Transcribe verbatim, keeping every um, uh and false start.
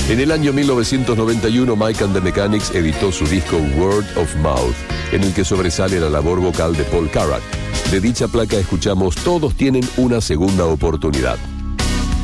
En el año mil novecientos noventa y uno, Mike and the Mechanics editó su disco Word of Mouth, en el que sobresale la labor vocal de Paul Carrack. De dicha placa escuchamos Todos tienen una segunda oportunidad.